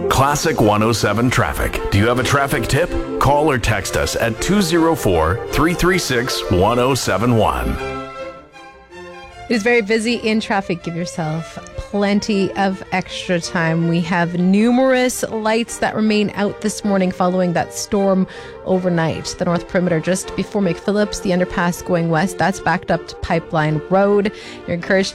Classic 107 Traffic. Do you have a traffic tip? Call or text us at 204-336-1071. It is very busy in traffic. Give yourself plenty of extra time. We have numerous lights that remain out this morning following that storm overnight. The North Perimeter just before McPhillips, the underpass going west, that's backed up to Pipeline Road. You're encouraged